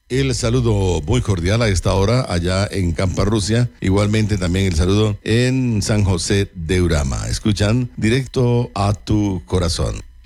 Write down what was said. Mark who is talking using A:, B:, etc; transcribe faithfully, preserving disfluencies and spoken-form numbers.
A: El saludo muy cordial a esta hora allá en Campa Rusia. Igualmente también el saludo en San José de Urama. Escuchan directo a tu corazón.